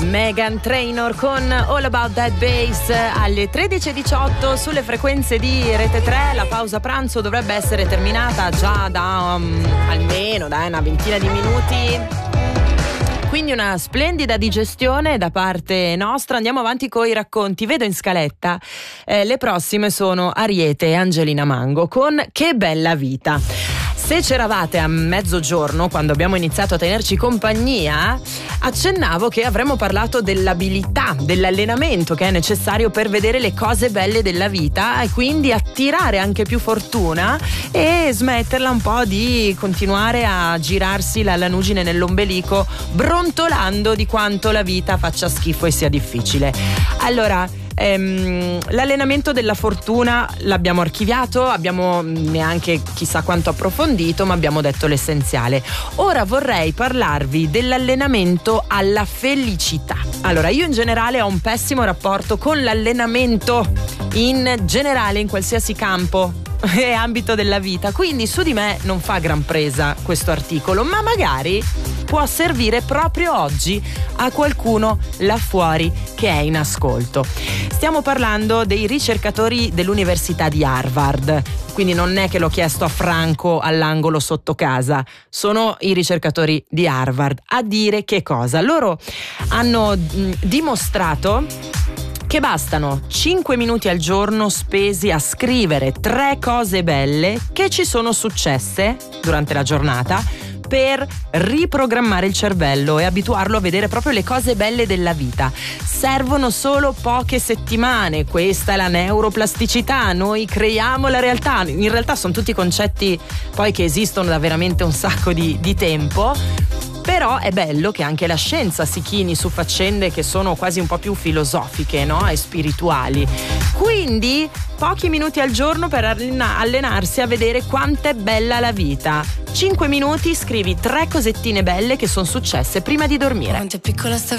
Meghan Trainor con All About That Bass alle 13.18 sulle frequenze di Rete 3. La pausa pranzo dovrebbe essere terminata già da almeno una ventina di minuti. Quindi una splendida digestione da parte nostra. Andiamo avanti con i racconti. Vedo in scaletta le prossime sono Ariete e Angelina Mango con Che bella vita. Se c'eravate a mezzogiorno, quando abbiamo iniziato a tenerci compagnia, accennavo che avremmo parlato dell'abilità, dell'allenamento che è necessario per vedere le cose belle della vita e quindi attirare anche più fortuna e smetterla un po' di continuare a girarsi la lanugine nell'ombelico brontolando di quanto la vita faccia schifo e sia difficile. Allora, l'allenamento della fortuna l'abbiamo archiviato, abbiamo neanche chissà quanto approfondito, ma abbiamo detto l'essenziale. Ora vorrei parlarvi dell'allenamento alla felicità. Allora, io in generale ho un pessimo rapporto con l'allenamento in generale, in qualsiasi campo e ambito della vita, quindi su di me non fa gran presa questo articolo, ma magari può servire proprio oggi a qualcuno là fuori che è in ascolto. Stiamo parlando dei ricercatori dell'Università di Harvard, quindi non è che l'ho chiesto a Franco all'angolo sotto casa, sono i ricercatori di Harvard a dire che cosa. Loro hanno dimostrato che bastano 5 minuti al giorno spesi a scrivere 3 cose belle che ci sono successe durante la giornata per riprogrammare il cervello e abituarlo a vedere proprio le cose belle della vita. Servono solo poche settimane, questa è la neuroplasticità, noi creiamo la realtà. In realtà sono tutti concetti poi che esistono da veramente un sacco di tempo. Però è bello che anche la scienza si chini su faccende che sono quasi un po' più filosofiche, no? E spirituali. Quindi pochi minuti al giorno per allenarsi a vedere quanto è bella la vita. 5 minuti, scrivi 3 cosettine belle che sono successe prima di dormire. Quanto è piccola sta